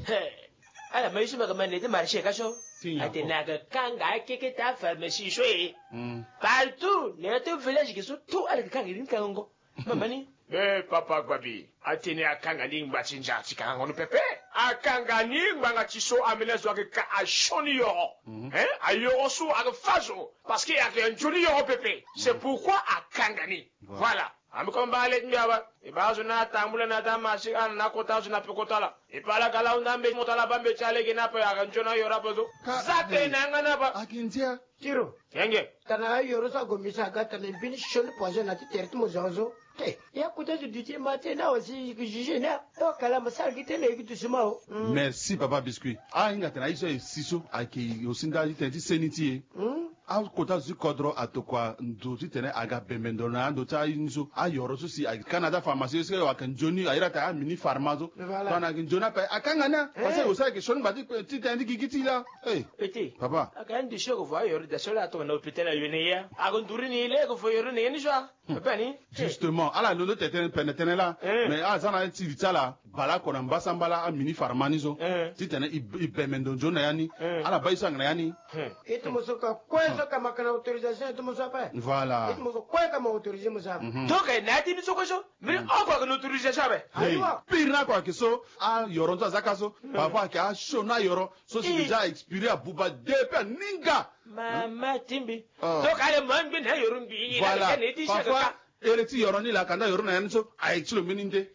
ala mai shi magaman ne da marshe kasho atena ga kanga keke ta pharmacie shoye partout ne to village ki so to ala kanga din kango mamani papa gwabi atene akanga ni ngwachinja chikango no pepe akanga ni ngwanga chiso amene zo ka ashoni yo ayo so aga fazo parce que ak un joli yo pepe c'est pourquoi akanga ni voilà amikom bale nyaba ibazo na tambula na dama shi an na kota zo na pekotala ipala kala undambe motala bambe chale gina pa aga njona yo rapozo zate na ngana ba akintia tiro yenge tana yoro sa gomisa gata ne bin shon poison na ti tertu mo zozo ya kuta du ditier matin na aussi que juger na to kala masal kitele kitu simao merci papa biscuit inga tana iso siso aki osinda tenti seniti a kota zu kodro atokwa ndo titene aga bemendona ndo ta inzo ayoro so si Canada pharmacie se wa kan joni ayira ta mini pharmazo tana kin jona pa akanga na parce que osa ke shon badi titendi gigiti la petit papa aka ndi shoko vo ayoro da sola to na hôpital ayoneya agonduri ni ile ko fo yoro ne ni jwa bani justement ala no teten penetene la mais azana tirita la bala kona mbasambala a mini pharmanizo titene ibemendo jona yani ala baisa ngana yani eto mosoka kwezo kama kana autorisation eto mosopa voilà eto mosoka kwe kama autorisation mosopa donc na ti soko so mais encore que autorisation be aiwa pirna kwa kiso a yoro nza zakaso papa ke a shona yoro so si déjà expiré a buba depuis ninga mama timbi donc ale mambi na yoro mbi voilà papa ereti yoro ni la kanda yoro na yanso a exilo mininde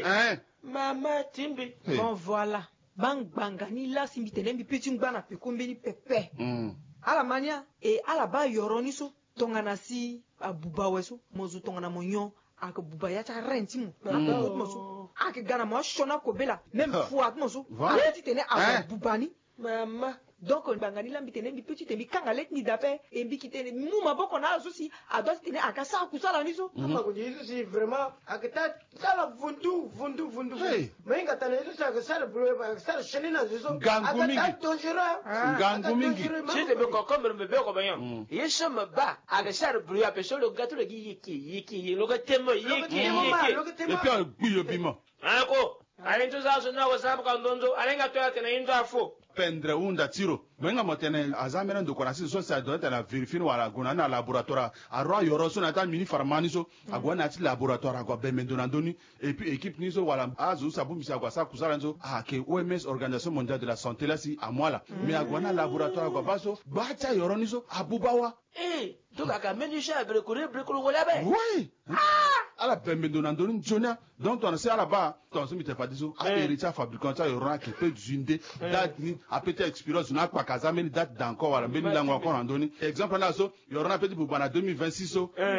mama timbi bon voilà bang bangani la simbitene mbi petit ngana pe kombeni pepe ala mania e ala ba yoroni so tongana si abuba weso mozu tongana monyo ak buba ya ta renti mo mozu ak gana mo shona ko bela même fois mozu ala titene a bubani mama donc bangani la mbitene mbi petit mbi kanga let ni dape e mbi kitene mu maboko na so si ado titene akasa kusala niso ma ko jisu si vraiment akata sala vundu menga tane so sa sala bro ba sala shelina so gangumingi gangumingi chete be ko kombe be ko banyo yesha maba agashar bro ape so le gato le yiki lo gatemo yiki et puis gbiyo bimo ako ale nto za so na ko sabu ka ndonzo ale ngato ya tena indo afo pendre unda tiro menga motene azamena ndo kona si so sa do ta la vérifier wala gona na laboratoire a ro yoro so na ta mini pharmaniso agwana ti laboratoire ko bemendo na ndoni et puis équipe ni so wala azu sabu misa kwa sa kusala nzo ke OMS organisation mondiale de la santé la si amwala mais agwana laboratoire ko baso bacha yoro ni so abubawa donc aka meni sha brekolo wala be oui ala bemendo na ndoni jona donc on sait ala ba ton so mi te fadiso a héritier fabricant ta yoro qui peut zinde date ni a peut-être expérience na kwa kazameni date d'encore wala mbeni lango encore andoni exemple na so yoro na peut-être pour bana 2026 so